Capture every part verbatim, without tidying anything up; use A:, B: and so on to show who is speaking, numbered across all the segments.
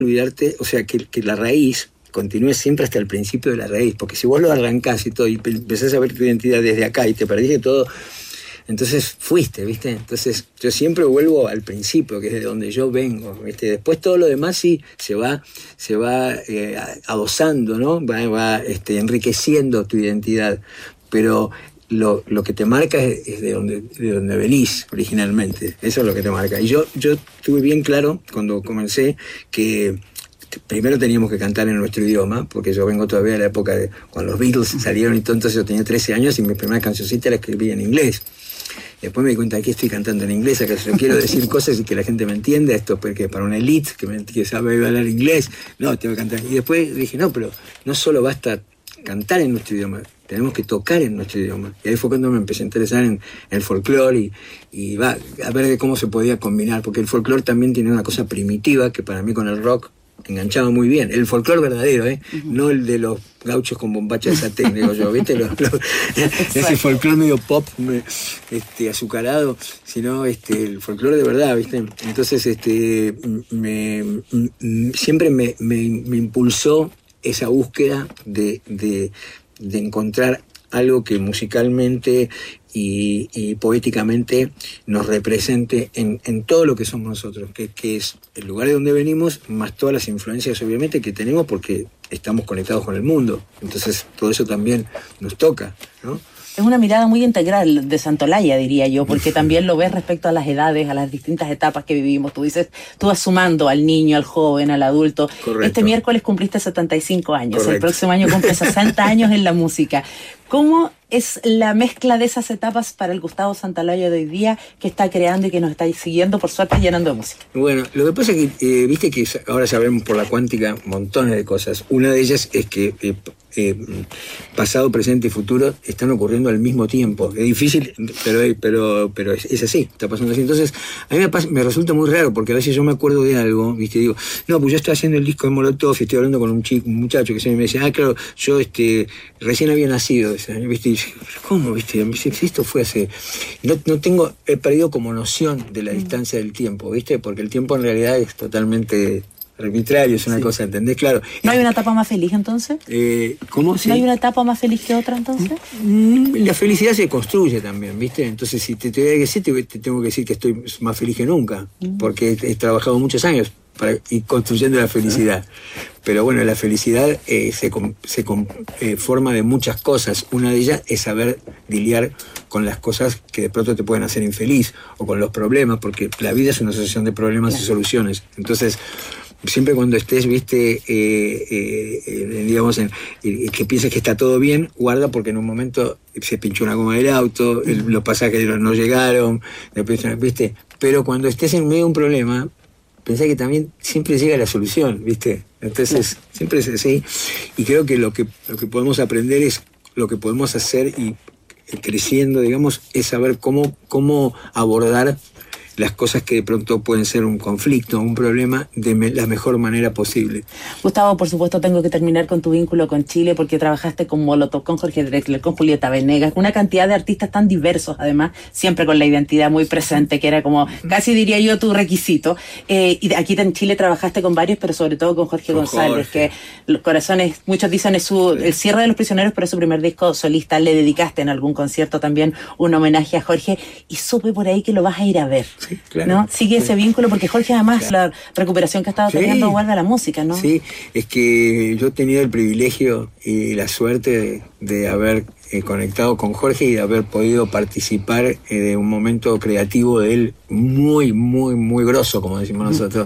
A: olvidarte, o sea, que, que la raíz continúe siempre hasta el principio de la raíz, porque si vos lo arrancás y todo, y empezás a ver tu identidad desde acá y te perdiste todo, entonces fuiste, ¿viste? Entonces yo siempre vuelvo al principio, que es de donde yo vengo, ¿viste? Después todo lo demás sí se va, se va eh, adosando, ¿no? Va, va este, enriqueciendo tu identidad, pero lo, lo que te marca es, es de, donde, de donde venís originalmente, eso es lo que te marca. Y yo, yo tuve bien claro cuando comencé que primero teníamos que cantar en nuestro idioma, porque yo vengo todavía de la época de cuando los Beatles salieron y todo, entonces yo tenía trece años y mi primera cancioncita la escribí en inglés. Después me di cuenta que estoy cantando en inglés, que yo quiero decir cosas y que la gente me entienda, esto porque para una elite que, me, que sabe hablar inglés, no, tengo que cantar. Y después dije, no, pero no solo basta cantar en nuestro idioma, tenemos que tocar en nuestro idioma. Y ahí fue cuando me empecé a interesar en, en el folclore y, y va, a ver de cómo se podía combinar, porque el folclore también tiene una cosa primitiva que para mí con el rock enganchaba muy bien. El folclore verdadero, ¿eh? Uh-huh. No el de los gauchos con bombacha de satén, digo yo, ¿viste? Los, los, ese folclore medio pop, me, este, azucarado, sino este, el folclore de verdad, ¿viste? Entonces, este, me, me, siempre me, me, me impulsó esa búsqueda de, de, de encontrar algo que musicalmente y, y poéticamente nos represente en, en todo lo que somos nosotros, que, que es el lugar de donde venimos, más todas las influencias obviamente que tenemos porque estamos conectados con el mundo. Entonces todo eso también nos toca, ¿no?
B: Es una mirada muy integral de Santolaya, diría yo, porque también lo ves respecto a las edades, a las distintas etapas que vivimos. Tú dices, tú vas sumando al niño, al joven, al adulto. Correcto. Este miércoles cumpliste setenta y cinco años, correcto. El próximo año cumples sesenta años en la música. ¿Cómo es la mezcla de esas etapas para el Gustavo Santaolalla de hoy día que está creando y que nos está siguiendo, por suerte, llenando de música?
A: Bueno, lo que pasa es que, eh, viste que ahora sabemos por la cuántica montones de cosas. Una de ellas es que eh, eh, pasado, presente y futuro están ocurriendo al mismo tiempo. Es difícil, pero, pero, pero es, es así, está pasando así. Entonces, a mí me, pasa, me resulta muy raro, porque a veces yo me acuerdo de algo, viste, digo, no, pues yo estoy haciendo el disco de Molotov y estoy hablando con un chico, un muchacho que se me dice, ah, claro, yo este, recién había nacido ese año, viste, y yo, ¿cómo, viste? Esto fue hace... No, no tengo, he perdido como noción de la distancia del tiempo, viste, porque el tiempo en realidad es totalmente arbitrario, es una sí. cosa, ¿entendés? Claro.
B: ¿No hay una etapa más feliz entonces?
A: Eh, ¿Cómo? ¿Sí?
B: ¿No hay una etapa más feliz que otra entonces?
A: La felicidad se construye también, ¿viste? Entonces, si te tengo que decir, te, te tengo que decir que estoy más feliz que nunca, mm. porque he, he trabajado muchos años para ir construyendo la felicidad. Pero bueno, la felicidad eh, se, se eh, forma de muchas cosas. Una de ellas es saber lidiar con las cosas que de pronto te pueden hacer infeliz, o con los problemas, porque la vida es una asociación de problemas claro. y soluciones. Entonces, siempre cuando estés, viste, eh, eh, digamos, en, eh, que pienses que está todo bien, guarda, porque en un momento se pinchó una goma del auto, el, los pasajes no llegaron, después, viste. Pero cuando estés en medio de un problema, pensá que también siempre llega la solución, ¿viste? Entonces, sí. siempre es así. Y creo que lo que lo que podemos aprender es lo que podemos hacer y creciendo, digamos, es saber cómo, cómo abordar las cosas que de pronto pueden ser un conflicto, un problema, de me, la mejor manera posible.
B: Gustavo, por supuesto, tengo que terminar con tu vínculo con Chile, porque trabajaste con Molotov, con Jorge Drexler, con Julieta Venegas, una cantidad de artistas tan diversos, además, siempre con la identidad muy presente, que era como, casi diría yo, tu requisito. Eh, y aquí en Chile trabajaste con varios, pero sobre todo con Jorge con González, Jorge. Que los corazones, muchos dicen es su, sí. el cierre de Los Prisioneros, pero es su primer disco solista. Le dedicaste en algún concierto también un homenaje a Jorge, y supe por ahí que lo vas a ir a ver.
A: Sí, claro,
B: ¿no? Sigue sí. ese vínculo, porque Jorge además claro. la recuperación que ha estado sí. teniendo guarda la música, ¿no?
A: Sí, es que yo he tenido el privilegio y la suerte de, de haber eh, conectado con Jorge y de haber podido participar eh, de un momento creativo de él muy, muy, muy grosso, como decimos mm. nosotros.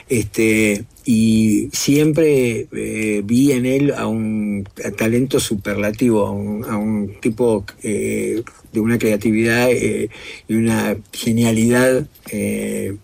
A: Este, y siempre eh, vi en él a un a talento superlativo, a un, a un tipo eh, de una creatividad eh, y una genialidad eh,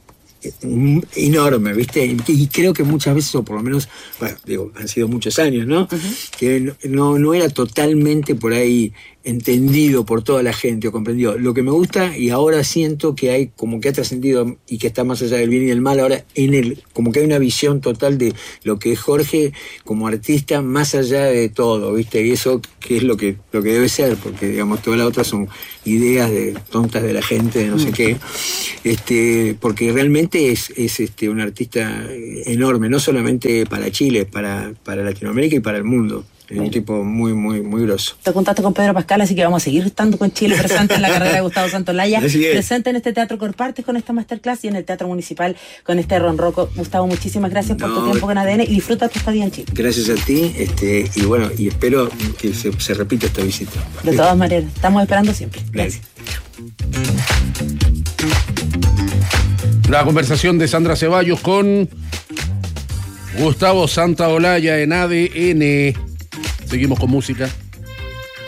A: enorme, ¿viste? Y, y creo que muchas veces, o por lo menos, bueno, digo, han sido muchos años, ¿no? Uh-huh. Que no, no era totalmente por ahí entendido por toda la gente o comprendido. Lo que me gusta, y ahora siento que hay como que ha trascendido y que está más allá del bien y del mal, ahora en él, como que hay una visión total de lo que es Jorge como artista, más allá de todo, ¿viste? Y eso que es lo que, lo que debe ser, porque digamos, todas las otras son ideas de tontas de la gente, de no sé qué, este, porque realmente es, es este, un artista enorme, no solamente para Chile, para, para Latinoamérica y para el mundo. Es un tipo muy, muy, muy grosso.
B: Te contaste con Pedro Pascal, así que vamos a seguir estando con Chile presente en la carrera de Gustavo Santaolalla, presente en este Teatro Corpartes con esta masterclass y en el Teatro Municipal con este ronroco. Gustavo, muchísimas gracias no, por tu tiempo con A D N y disfruta tu estadía en Chile.
A: Gracias a ti, este, y bueno, y espero que se, se repita esta visita.
B: De todas maneras, estamos esperando siempre. Gracias.
C: La conversación de Sandra Ceballos con Gustavo Santaolalla en A D N. Seguimos con música.